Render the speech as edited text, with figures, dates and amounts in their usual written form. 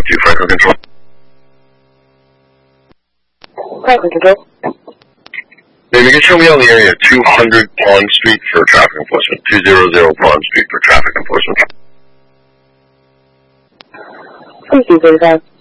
to Franklin Control. Franklin Control. Maybe you can show me on the area 200 Pond Street for traffic enforcement. 200 Pond Street for traffic enforcement. 2235.